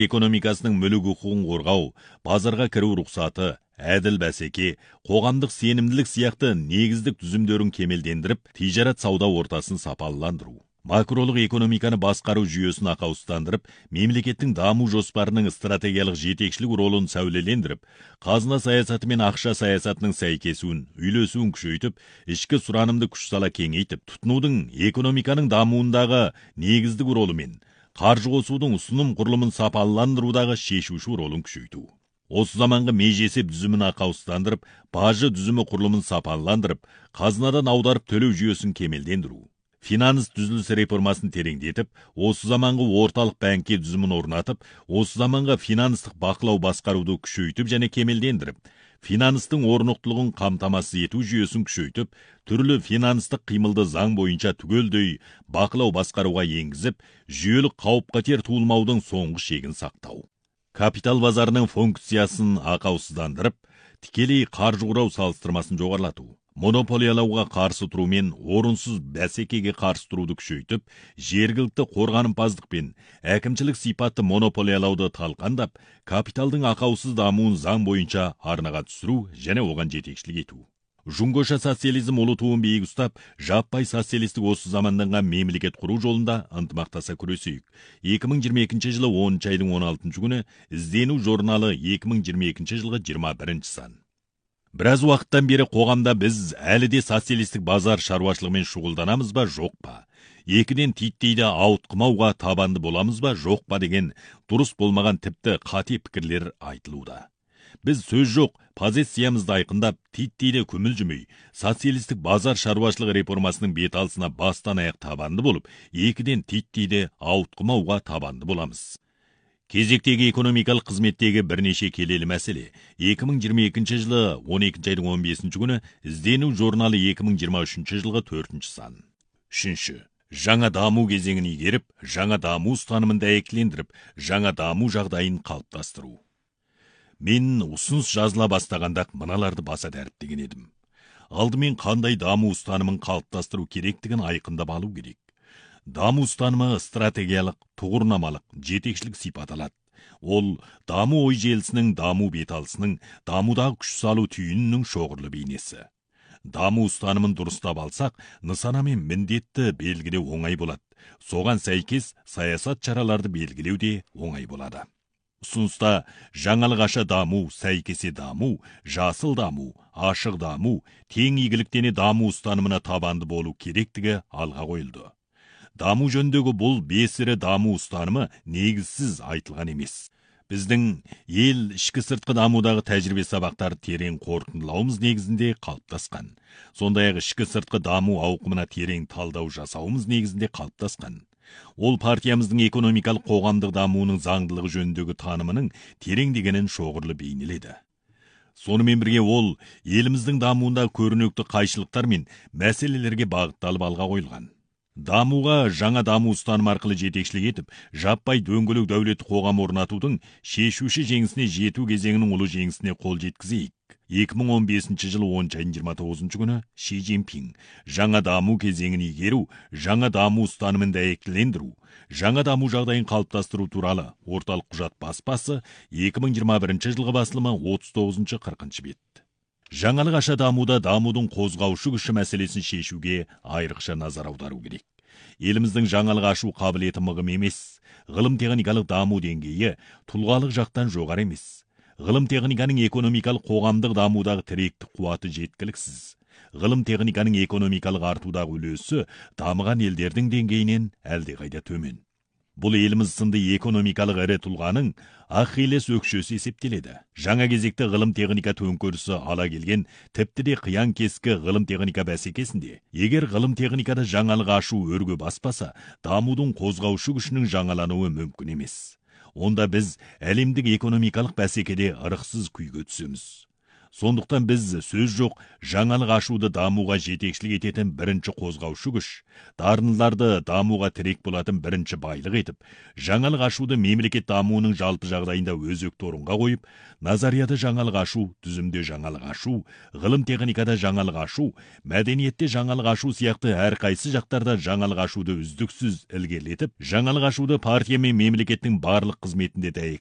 экономикасының мүлік құқығын қорғау, базарға кіру рұқсаты, әділ бәсеке, қоғамдық сенімділік сияқты негіздік түзімдерін кемелдендіріп, тижарат сауда ортасын сапалыландыру. Макролық экономиканы басқару жүйесін ақаусыздандырып, мемлекеттің даму жоспарының стратегиялық жетекшілік ролын сәулелендіріп, қазына саясаты мен ақша саясатының сәйкесуін, үйлесуін күшейтіп, ішкі сұранымды күш сала кеңейтіп, тұтынудың экономиканың дамуындағы негіздік ролы мен қаржы қосудың ұсыным құрылымын сапалыландырудағы шешуші ролын күшейту. Осы заманғы межесеп дүзімін ақаусыздандырып, бажы дүзімі құрылымын сапалыландырып, қазынадан аударып төлеу жүйесін кемелдендіру. Финанс түзілісі реформасын тереңдетіп, осы заманғы орталық бәңке дүзімін орнатып, осы заманғы финанстық бақылау басқаруды күшейтіп және кемелдендіріп, финанстың орнықтылығын қамтамасыз ету жүйесін күшейтіп, түрлі финанстық қимылды заң бойынша түгелдей бақылау басқаруға енгізіп, жүйелік қауіп-қатер туылмаудың соңғы шегін сақтау. Капитал базарының функциясын ақаусыздандырып, тікелей қаржы құрау салыстырмасын жоғарлату. Монополиялауға қарсы тұру мен орынсыз бәсекеге қарсы тұруды күшейтіп, жергілікті қорғанымпаздық пен әкімшілік сипатты монополиялауды талқандап, капиталдың ақаусыз дамуын заң бойынша арнаға түсіру және оған жетекшілік ету. Жұңғоша социализм ұлы туын биік ұстап, жаппай социалистік осы заманданған мемлекет құру жолында ынтымақтаса күресейік. 2022 жылы 10 айдың 16 күні іздену журналы 2022 жылғы 21 сан. Біраз уақыттан бері қоғамда біз әлі де социалистік базар шаруашылығымен шұғылданамыз ба, жоқ па? Екіден титтейді ауытқымауға табанды боламыз ба, жоқ па деген дұрыс болмаған тіпті қате пікірлер айтылуда. Біз сөз жоқ, позициямызды айқындап, титтейді көмілжімей, социалистік базар шаруашылығы реформасының бет алысына бастан аяқ табанды болып, екіден титтейді ауытқымауға табанды боламыз. Кезектегі экономикалық қызметтегі бірнеше келелі мәселе. 2022 жылы 12 айдың 15 күні іздену журналы 2023 жылғы 4 сан. Үшінші. Жаңа даму кезеңін игеріп, жаңа даму ұстанымын дәйектілендіріп, жаңа даму жағдайын қалыптастыру. Мен ұсыныс жазыла бастағанда мыналарды баса дәріптеген едім. Алдымен қандай даму ұстанымын қалыптастыру керектігін айқындап алу керек. Даму ұстанымы стратегиялық, тұғырнамалық, жетекшілік сипат алады. Ол даму ой желісінің, даму беталысының, дамудағы күш салу түйінінің шоғырлы бейнесі. Даму ұстанымын дұрыстап алсақ, нысана мен міндетті белгілеу оңай болады. Соған сәйкес саясат шараларды белгілеу де оңай болады. Ұсыныста жаңалық аша даму, сәйкесе даму, жасыл даму, ашық даму, тең игіліктене даму ұстанымына табанды болу керектігі алға қойылды. Даму жөніндегі бұл бесірі даму ұстанымы негізсіз айтылған емес. Біздің ел ішкі сыртқы дамудағы тәжірибе сабақтары терең қорытындылауымыз негізінде қалыптасқан. Сондай-ақ ішкі сыртқы даму ауқымына терең талдау жасауымыз негізінде қалыптасқан. Ол партиямыздың экономикалық қоғамдық дамуының заңдылығы жөніндегі танымының тереңдегенін шоғырлы бейнеледі. Сонымен бірге ол еліміздің дамуында көрнекті қайшылықтар мен мәселелерге бағытталып алға қойылған. Дамуға жаңа даму ұстаным арқылы жетекшілік етіп, жаппай дөңгелек дәулетті қоғам орнатудың шешуші жеңісіне жету кезеңінің ұлы жеңісіне қол жеткізейік. 2015 жылы 10 айдың 29 күні Ши Цзиньпин жаңа даму кезеңін игеру, жаңа даму ұстанымын дәйектілендіру, жаңа даму жағдайын қалыптастыру туралы орталық құжат баспасы 2021 жылғы басылымы 39-40 бет. Жаңалық аша дамуда дамудың қозғаушы күші мәселесін шешуге айрықша назар аудару керек. Еліміздің жаңалық ашу қабілеті мығым емес. Ғылым техникалық даму деңгейі тұлғалық жақтан жоғары емес. Ғылым техниканың экономикалық қоғамдық дамудағы тіректік қуаты жеткіліксіз. Ғылым техниканың экономикалық артудағы үлесі дамыған елдердің деңгейінен әлдеқайда төмен. Бұл еліміз сынды экономикалық ірі тұлғаның Ахиллес өкшесі есептеледі. Жаңа кезекті ғылым техника төңкерісі ала келген, тіпті де қиян кескі ғылым техника бәсекесінде. Егер ғылым техникада жаңалық ашу өрге баспаса, дамудың қозғаушы күшінің жаңалануы мүмкін емес. Онда біз әлемдік экономикалық бәсекеде ырықсыз күйге түсеміз. Сондықтан біз сөз жоқ жаңалық ашуды дамуға жетекшілік ететін бірінші қозғаушы күш, дарындыларды дамуға тірек болатын бірінші байлық етіп, жаңалық ашуды мемлекет дамуының жалпы жағдайында өзекті орынға қойып, назарияда жаңалық ашу, түзімде жаңалық ашу, ғылым техникада жаңалық ашу, мәдениетте жаңалық ашу сияқты әрқайсы жақтарда жаңалық ашуды үздіксіз ілгерілетіп, жаңалық ашуды партия мен мемлекеттің барлық қызметінде